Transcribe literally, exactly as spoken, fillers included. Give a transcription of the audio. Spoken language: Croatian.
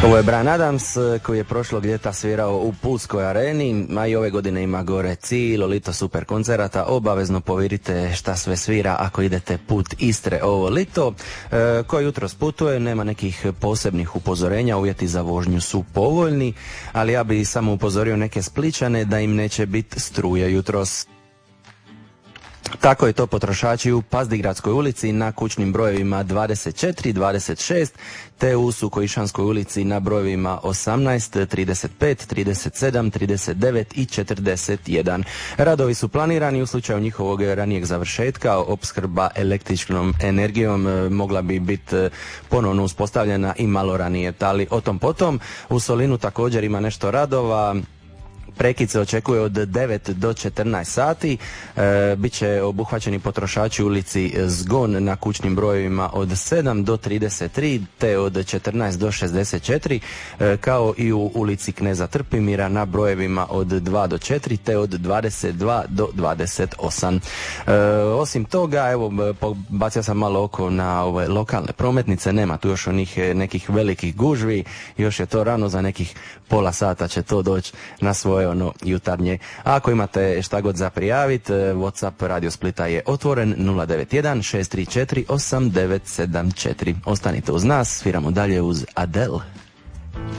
Ovo je Bryan Adams koji je prošlog ljeta svirao u Pulskoj areni, a i ove godine ima gore cijelo lito super koncerata. Obavezno povirite šta sve svira ako idete put Istre ovo lito. E, ko jutros putuje, nema nekih posebnih upozorenja, uvjeti za vožnju su povoljni, ali ja bi samo upozorio neke Splićane da im neće biti struje jutros. Tako je to potrošači u Pazdigradskoj ulici na kućnim brojevima dvadeset četiri, dvadeset šest, te u Sukoišanskoj ulici na brojevima osamnaest, trideset pet, trideset sedam, trideset devet i četrdeset jedan. Radovi su planirani u slučaju njihovog ranijeg završetka. Opskrba električnom energijom mogla bi biti ponovno uspostavljena i malo ranije, ali o tom potom. U Solinu također ima nešto radova. Prekid se očekuje od devet do četrnaest sati. E, Biće obuhvaćeni potrošači u ulici Zgon na kućnim brojevima od sedam do trideset tri te od četrnaest do šezdeset četiri, e, kao i u ulici Kneza Trpimira na brojevima od dva do četiri te od dvadeset dva do dvadeset osam. E, osim toga, evo, bacio sam malo oko na ove lokalne prometnice, nema tu još onih nekih velikih gužvi, još je to rano, za nekih pola sata će to doći na svoje ono jutarnje. A ako imate šta god za prijavit, WhatsApp Radio Splita je otvoren nula devet jedan šest tri četiri osam devet sedam četiri. Ostanite uz nas, sviramo dalje uz Adele.